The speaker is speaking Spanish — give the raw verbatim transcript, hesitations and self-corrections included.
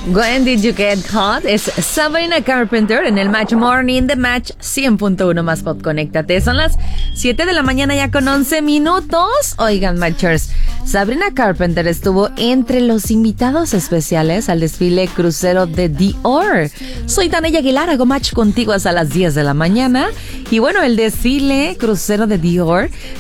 When Did You Get Caught? Es Sabrina Carpenter en el Match Morning de Match cien punto uno más Pop. Conéctate. Son las siete de la mañana ya con once minutos. Oigan, Matchers, Sabrina Carpenter estuvo entre los invitados especiales al desfile crucero de Dior. Soy Danella Aguilar, hago match contigo hasta las diez de la mañana. Y bueno, el desfile crucero de Dior